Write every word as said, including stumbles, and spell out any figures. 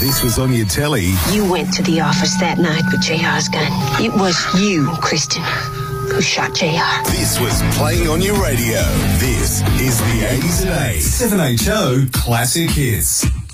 this was on your telly. You went to the office that night with J R's gun. It was you, Kristen, who shot J R. This was playing on your radio. This is the eighties and eighties. seven H O Classic Hits.